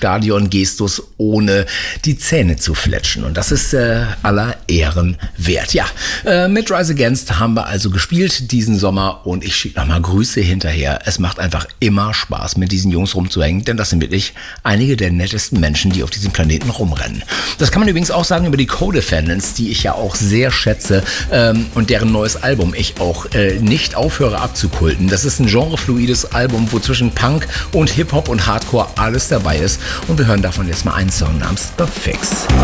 Stadion-Gestus, ohne die Zähne zu fletschen. Und das ist aller Ehren wert. Ja, mit Rise Against haben wir also gespielt diesen Sommer und ich schicke nochmal Grüße hinterher. Es macht einfach immer Spaß, mit diesen Jungs rumzuhängen, denn das sind wirklich einige der nettesten Menschen, die auf diesem Planeten rumrennen. Das kann man übrigens auch sagen über die Co-Defendants, die ich ja auch sehr schätze und deren neues Album ich auch nicht aufhöre abzukulten. Das ist ein genrefluides Album, wo zwischen Punk und Hip-Hop und Hardcore alles dabei ist. Und wir hören davon jetzt mal einen Song namens The Fix.